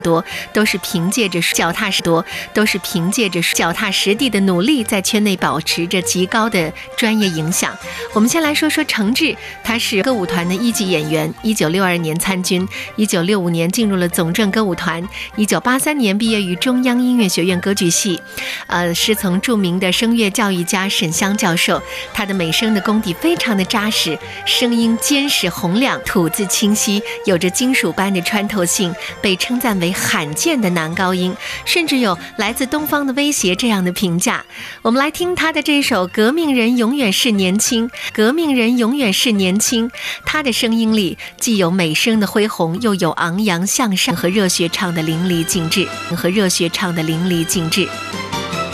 都是凭借着脚踏实地的努力，在圈内保持着极高的专业影响。我们先来说说程志，他是歌舞团的一级演员，1962年参军，1965年进入了总政歌舞团，1983年毕业于中央音乐学院歌剧系，师从著名的声乐教育家沈湘教授。他的美声的功底非常的扎实，声音坚实洪亮，吐字清晰，有着金属般的穿透性，被称赞为罕见的男高音，甚至有来自东方的威胁这样的评价。我们来听他的这首《革命人永远是年轻》。革命人永远是年轻，他的声音里既有美声的恢宏，又有昂扬向上和热血唱的淋漓尽致。